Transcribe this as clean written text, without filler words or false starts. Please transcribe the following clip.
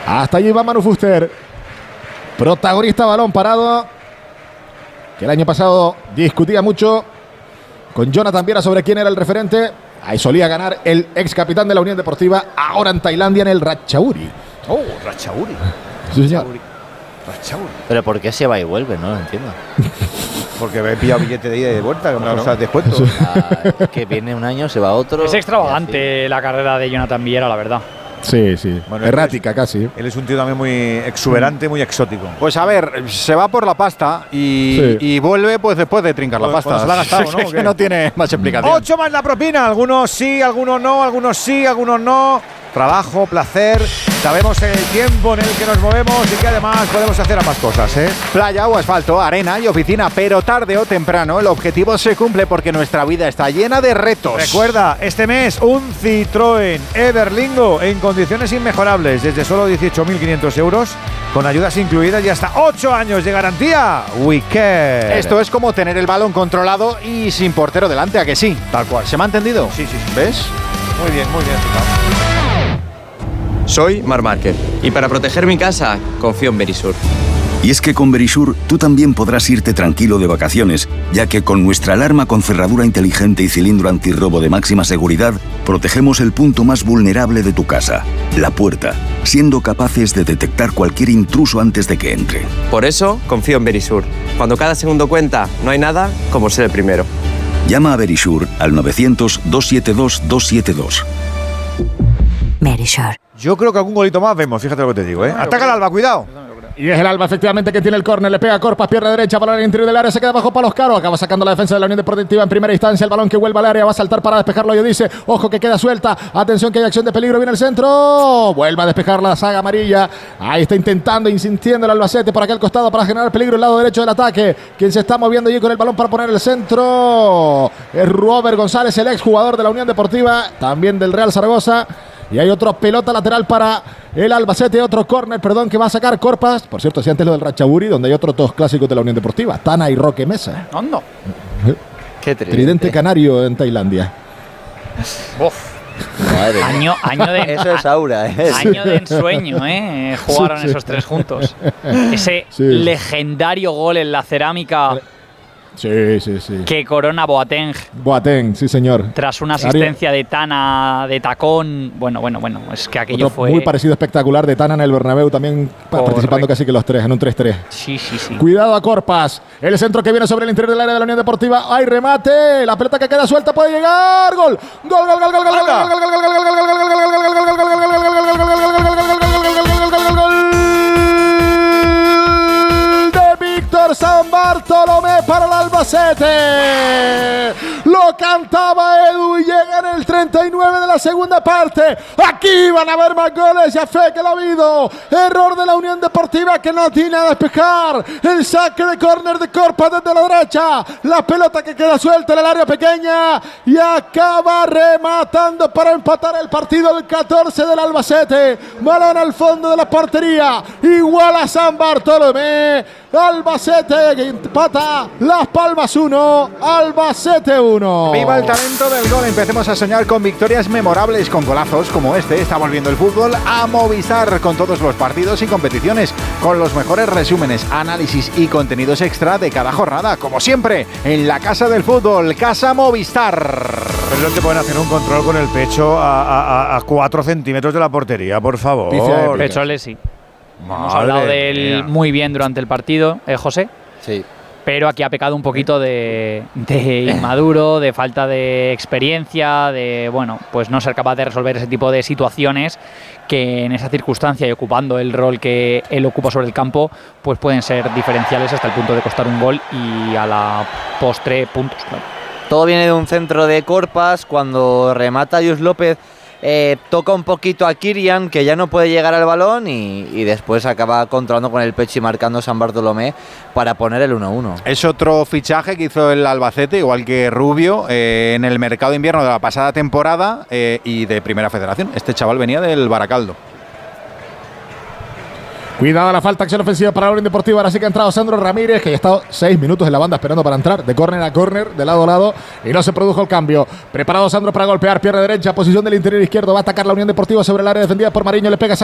Hasta allí va Manu Fuster. Protagonista, balón parado. Que el año pasado discutía mucho con Jonathan Viera sobre quién era el referente. Ahí solía ganar el ex capitán de la Unión Deportiva, ahora en Tailandia en el Ratchaburi. Oh, Ratchaburi. Sí, señor. Ratchaburi. Pero ¿por qué se va y vuelve? No lo entiendo. Porque he pillado billete de ida y de vuelta, que me gusta el descuento. Que viene un año, se va otro. Es extravagante la carrera de Jonathan Viera, la verdad. Sí, sí. Bueno, errática casi. Él es un tío también muy exuberante, muy exótico. Pues a ver, se va por la pasta y vuelve pues después de trincar la pasta. Se la ha gastado, ¿no? Que no tiene más explicación. 8 más la propina. Algunos sí, algunos no, algunos sí, algunos no. Trabajo, placer, sabemos el tiempo en el que nos movemos y que además podemos hacer ambas cosas, ¿eh? Playa o asfalto, arena y oficina, pero tarde o temprano el objetivo se cumple porque nuestra vida está llena de retos. Recuerda, este mes un Citroën Everlingo en condiciones inmejorables, desde solo 18.500 euros, con ayudas incluidas y hasta 8 años de garantía. Weekend. Esto es como tener el balón controlado y sin portero delante, ¿a que sí? Tal cual. ¿Se me ha entendido? Sí, sí, sí. ¿Ves? Muy bien, muy bien. Soy Marc Márquez y para proteger mi casa confío en Verisur. Y es que con Verisur tú también podrás irte tranquilo de vacaciones, ya que con nuestra alarma con cerradura inteligente y cilindro antirrobo de máxima seguridad, protegemos el punto más vulnerable de tu casa, la puerta, siendo capaces de detectar cualquier intruso antes de que entre. Por eso confío en Verisur. Cuando cada segundo cuenta, no hay nada como ser el primero. Llama a Verisur al 900-272-272. Verisur. Yo creo que algún golito más vemos, fíjate lo que te digo, ¿eh? Ataca el Alba, cuidado. Y es el Alba, efectivamente, que tiene el córner. Le pega a Corpas, pierna derecha, balón al interior del área, se queda bajo palos Caro. Acaba sacando la defensa de la Unión Deportiva en primera instancia. El balón que vuelve al área, va a saltar para despejarlo. Yo dice, ojo que queda suelta. Atención que hay acción de peligro, viene el centro. Vuelve a despejar la saga amarilla. Ahí está intentando, insistiendo el Albacete por aquel costado para generar peligro el lado derecho del ataque. Quien se está moviendo allí con el balón para poner el centro es Robert González, el exjugador de la Unión Deportiva, también del Real Zaragoza. Y hay otra pelota lateral para el Albacete, otro córner, perdón, que va a sacar Corpas. Por cierto, si antes lo del Ratchaburi, donde hay otros dos clásicos de la Unión Deportiva, Tana y Roque Mesa. ¿Dónde? Qué Tridente canario en Tailandia. Madre año de eso es aura, ¿eh? Año de ensueño, ¿eh? Jugaron esos tres juntos. Ese legendario gol en la cerámica. Sí, sí, sí. Que corona Boateng. Boateng, sí, señor. Tras una asistencia de Tana de tacón. Bueno, es que aquello fue muy parecido, espectacular de Tana en el Bernabéu, también participando casi que los tres en un 3-3. Sí. Cuidado a Corpas. El centro que viene sobre el interior del área de la Unión Deportiva. ¡Hay remate! La pelota que queda suelta puede llegar. ¡Gol! ¡Gol! San Bartolomé para el Albacete. Lo cantaba Edu y llega en el 39 de la segunda parte. Aquí van a haber más goles, ya fe que lo ha habido. Error de la Unión Deportiva que no tiene a despejar. El saque de córner de Corpas desde la derecha. La pelota que queda suelta en el área pequeña y acaba rematando para empatar el partido el 14 del Albacete. Balón al fondo de la portería. Igual a San Bartolomé. Albacete que empata Las Palmas 1, Albacete 1. Viva el talento del gol. Empecemos a soñar con victorias memorables, con golazos como este. Estamos viendo el fútbol a Movistar, con todos los partidos y competiciones, con los mejores resúmenes, análisis y contenidos extra de cada jornada, como siempre, en la Casa del Fútbol, Casa Movistar. Pero no te pueden hacer un control con el pecho a 4 centímetros de la portería, por favor. Pecholes sí. Hemos hablado de él muy bien durante el partido, José. Sí. Pero aquí ha pecado un poquito de inmaduro, de falta de experiencia, de pues no ser capaz de resolver ese tipo de situaciones que en esa circunstancia y ocupando el rol que él ocupa sobre el campo, pues pueden ser diferenciales hasta el punto de costar un gol y a la postre puntos. Claro. Todo viene de un centro de Corpas, cuando remata Yus López. Toca un poquito a Kirian, que ya no puede llegar al balón y después acaba controlando con el pecho y marcando San Bartolomé para poner el 1-1. Es otro fichaje que hizo el Albacete, igual que Rubio, en el mercado de invierno de la pasada temporada y de Primera Federación. Este chaval venía del Baracaldo. Cuidado a la falta, acción ofensiva para la Unión Deportiva. Ahora sí que ha entrado Sandro Ramírez, que ya ha estado 6 minutos en la banda esperando para entrar, de córner a córner, de lado a lado, y no se produjo el cambio. Preparado Sandro para golpear, pierna derecha, posición del interior izquierdo, va a atacar la Unión Deportiva sobre el área defendida por Mariño, le pega